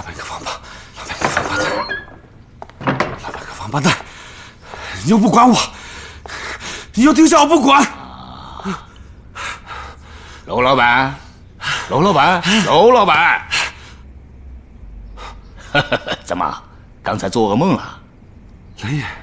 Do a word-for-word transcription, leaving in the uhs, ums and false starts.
老板个王八，老板个王八蛋，老板个王八蛋，你又不管我，你又丢下我不管。 娄老板，娄老板，娄老板，怎么刚才做噩梦了？ 雷爷。